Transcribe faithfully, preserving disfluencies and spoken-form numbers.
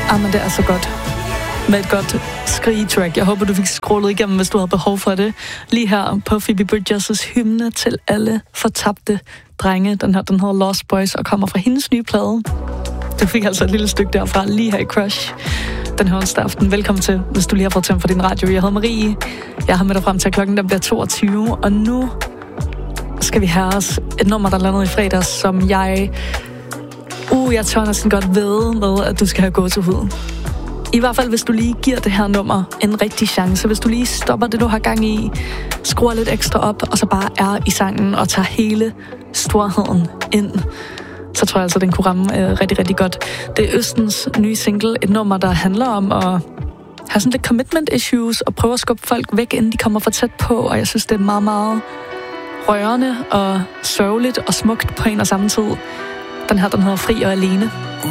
Ah, men det er så godt. Med et godt skrigetrack. Jeg håber, du fik scrollet igennem, hvis du havde behov for det. Lige her på Phoebe Bridgers' hymne til alle fortabte drenge. Den her, den hedder Lost Boys og kommer fra hendes nye plade. Du fik altså et lille stykke derfra, lige her i Crush. Den her onsdag aften. Velkommen til, hvis du lige har fået tændt for din radio. Jeg hedder Marie. Jeg har med dig frem til klokken, der bliver toogtyve. Og nu skal vi have os et nummer, der landede i fredags, som jeg... Uh, jeg tør næsten godt ved med, at du skal have gåsehud. I hvert fald, hvis du lige giver det her nummer en rigtig chance. Hvis du lige stopper det, du har gang i, skruer lidt ekstra op, og så bare er i sangen og tager hele storheden ind, så tror jeg altså, den kunne ramme øh, rigtig, rigtig godt. Det er Østens nye single, et nummer, der handler om at have sådan lidt commitment issues, og prøve at skubbe folk væk, inden de kommer for tæt på, og jeg synes, det er meget, meget rørende og sørgeligt og smukt på en og samme tid. Den her, den hedder Fri og Alene.